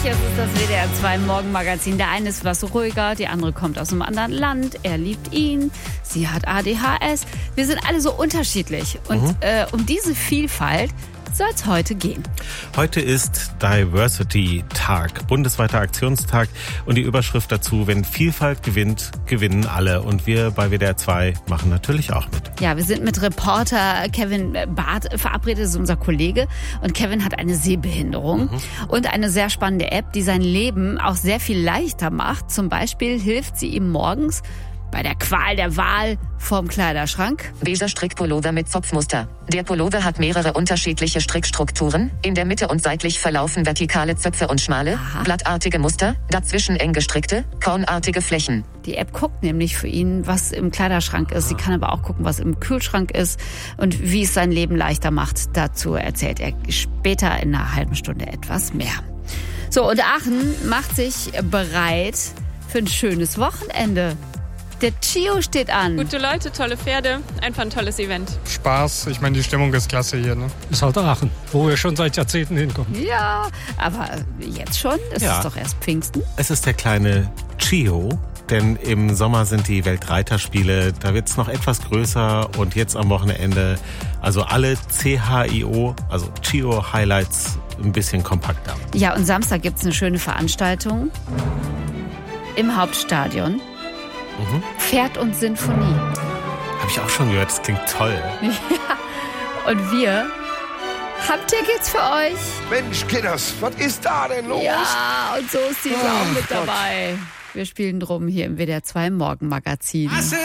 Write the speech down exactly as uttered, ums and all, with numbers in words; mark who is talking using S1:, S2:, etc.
S1: es ist das W D R zwei Morgenmagazin. Der eine ist was ruhiger, die andere kommt aus einem anderen Land. Er liebt ihn, sie hat A D H S. Wir sind alle so unterschiedlich. Und mhm. äh, um diese Vielfalt soll es heute gehen.
S2: Heute ist Diversity-Tag, bundesweiter Aktionstag. Und die Überschrift dazu: Wenn Vielfalt gewinnt, gewinnen alle. Und wir bei W D R zwei machen natürlich auch mit.
S1: Ja, wir sind mit Reporter Kevin Barth verabredet, das ist unser Kollege. Und Kevin hat eine Sehbehinderung mhm. und eine sehr spannende App, die sein Leben auch sehr viel leichter macht. Zum Beispiel hilft sie ihm morgens bei der Qual der Wahl vorm Kleiderschrank.
S3: Beiger Strickpullover mit Zopfmuster. Der Pullover hat mehrere unterschiedliche Strickstrukturen. In der Mitte und seitlich verlaufen vertikale Zöpfe und schmale, Aha. blattartige Muster, dazwischen eng gestrickte, kornartige Flächen.
S1: Die App guckt nämlich für ihn, was im Kleiderschrank ist. Sie kann aber auch gucken, was im Kühlschrank ist und wie es sein Leben leichter macht. Dazu erzählt er später in einer halben Stunde etwas mehr. So, und Aachen macht sich bereit für ein schönes Wochenende. Der Chio steht an.
S4: Gute Leute, tolle Pferde, einfach ein tolles Event.
S5: Spaß, ich meine, die Stimmung ist klasse hier. Ne?
S6: Ist halt Aachen, wo wir schon seit Jahrzehnten hinkommen.
S1: Ja, aber jetzt schon? Es
S2: ja.
S1: ist doch erst Pfingsten.
S2: Es ist der kleine Chio, denn im Sommer sind die Weltreiterspiele. Da wird es noch etwas größer und jetzt am Wochenende, also alle C H I O, also Chio Highlights, ein bisschen kompakter.
S1: Ja, und Samstag gibt es eine schöne Veranstaltung im Hauptstadion. Mhm. Pferd und Sinfonie.
S2: Habe ich auch schon gehört, das klingt toll.
S1: Ja, und wir haben Tickets für euch.
S7: Mensch, Kinders, was ist da denn los?
S1: Ja, und so ist sie oh, auch mit Gott. dabei. Wir spielen drum hier im W D R zwei Morgenmagazin.